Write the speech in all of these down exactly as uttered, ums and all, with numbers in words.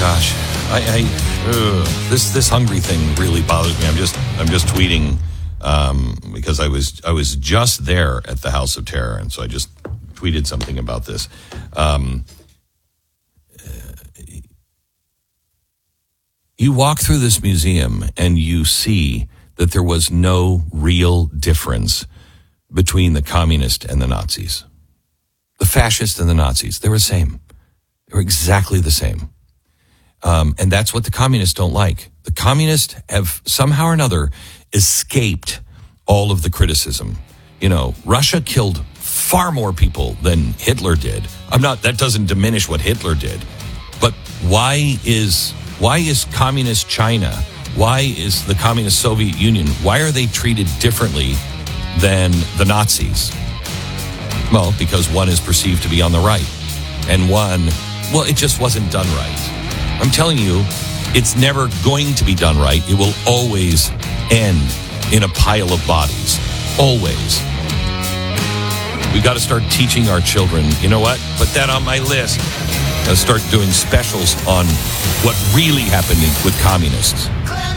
gosh, I, I ugh, this this hungry thing really bothers me. I'm just I'm just tweeting um, because I was I was just there at the House of Terror, and so I just tweeted something about this. Um, you walk through this museum and you see that there was no real difference between the communists and the Nazis. The fascists and the Nazis, they were the same. They were exactly the same. Um, and that's what the communists don't like. The communists have somehow or another escaped all of the criticism. You know, Russia killed far more people than Hitler did. I'm not, that doesn't diminish what Hitler did. But why is, why is communist China, why is the communist Soviet Union, why are they treated differently than the Nazis? Well, because one is perceived to be on the right. And one, well, it just wasn't done right. I'm telling you, it's never going to be done right. It will always end in a pile of bodies. Always. We got to start teaching our children, you know what? Put that on my list. Got to start doing specials on what really happened with communists.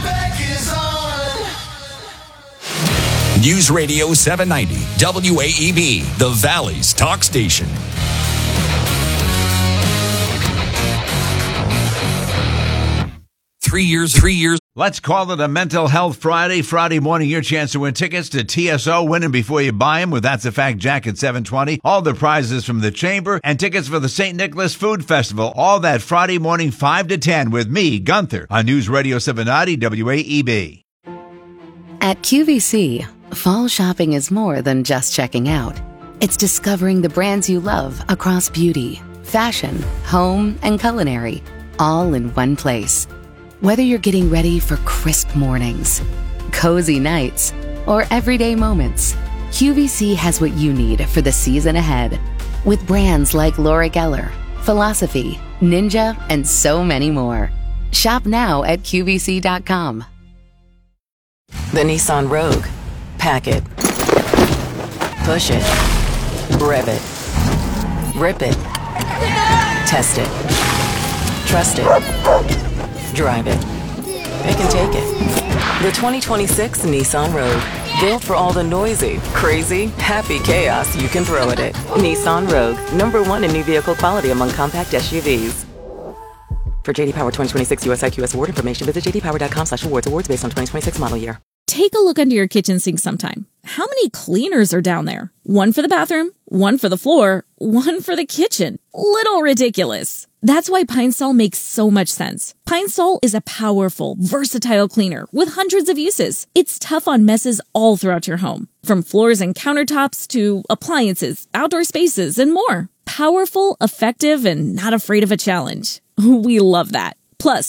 News Radio seven ninety, W A E B, the Valley's talk station. Three years, three years. Let's call it a Mental Health Friday. Friday morning, your chance to win tickets to T S O. Win them before you buy them with That's a Fact Jack at seven twenty. All the prizes from the Chamber and tickets for the Saint Nicholas Food Festival. All that Friday morning, five to ten with me, Gunther, on News Radio seven ninety W A E B. At Q V C, fall shopping is more than just checking out. It's discovering the brands you love across beauty, fashion, home, and culinary, all in one place. Whether you're getting ready for crisp mornings, cozy nights, or everyday moments, Q V C has what you need for the season ahead. With brands like Laura Geller, Philosophy, Ninja, and so many more. Shop now at Q V C dot com. The Nissan Rogue. Pack it. Push it. Rev it. Rip it. Test it. Trust it. Drive it. They can take it. The twenty twenty-six Nissan Rogue. Built for all the noisy, crazy, happy chaos you can throw at it. Nissan Rogue. Number one in new vehicle quality among compact S U Vs. For J D Power twenty twenty-six U S I Q S award information, visit j d power dot com slash awards. Awards based on twenty twenty-six model year. Take a look under your kitchen sink sometime. How many cleaners are down there? One for the bathroom, one for the floor, one for the kitchen. Little ridiculous. That's why Pine Sol makes so much sense. Pine Sol is a powerful, versatile cleaner with hundreds of uses. It's tough on messes all throughout your home, from floors and countertops to appliances, outdoor spaces, and more. Powerful, effective, and not afraid of a challenge. We love that. Plus,